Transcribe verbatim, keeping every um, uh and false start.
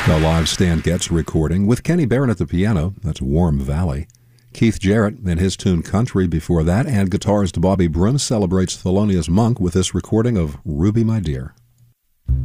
The live Stan Getz recording with Kenny Barron at the piano. That's Warm Valley. Keith Jarrett and his tune Country before that, and guitarist Bobby Brim celebrates Thelonious Monk with this recording of Ruby My Dear.